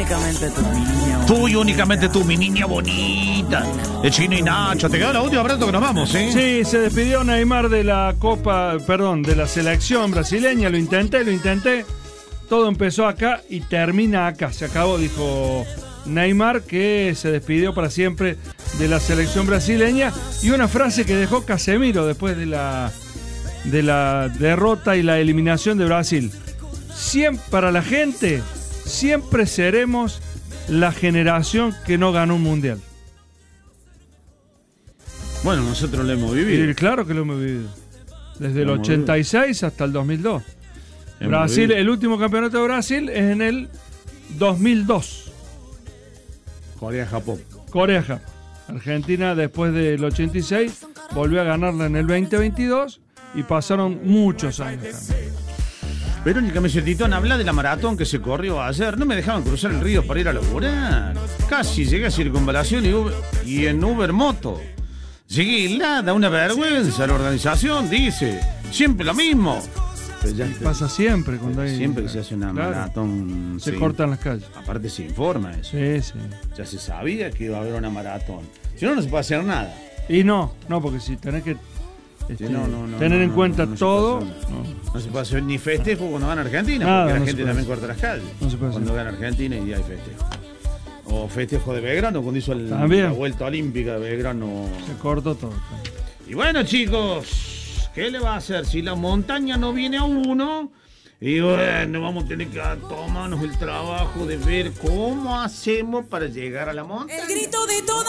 únicamente tú, mi niña bonita. Tú y únicamente tú, mi niña bonita. De Chino y Nacho. Te queda la última pregunta que nos vamos, ¿sí? Sí, se despidió Neymar de la de la selección brasileña. Lo intenté. Todo empezó acá y termina acá. Se acabó, dijo Neymar, que se despidió para siempre de la selección brasileña. Y una frase que dejó Casemiro después de la derrota y la eliminación de Brasil. Para la gente, siempre seremos la generación que no ganó un mundial. Bueno, nosotros lo hemos vivido. Y claro que lo hemos vivido. Desde el 86 hasta el 2002. Brasil, el último campeonato de Brasil es en el 2002. Corea-Japón. Corea-Japón. Argentina, después del 86, volvió a ganarla en el 2022 y pasaron muchos años también. Verónica Mesetitón, habla de la maratón que se corrió ayer. No me dejaban cruzar el río para ir a laburar. Casi llegué a Circunvalación y en Uber Moto. Llegué helada, una vergüenza. La organización dice, siempre lo mismo. Pasa siempre cuando hay... Siempre que se hace una maratón... Se cortan las calles. Aparte se informa eso. Sí. Ya se sabía que iba a haber una maratón. Si no, no se puede hacer nada. Y no, porque si tenés que tener en cuenta todo... No se puede hacer ni festejo cuando gana Argentina, nada, porque la gente también corta las calles. No se puede cuando hacer. gana Argentina y hay festejo. O festejo de Belgrano, cuando hizo la vuelta olímpica de Belgrano. Se cortó todo. Y bueno, chicos... ¿Qué le va a hacer? Si la montaña no viene a uno, y bueno, vamos a tener que tomarnos el trabajo de ver cómo hacemos para llegar a la montaña. El grito de toda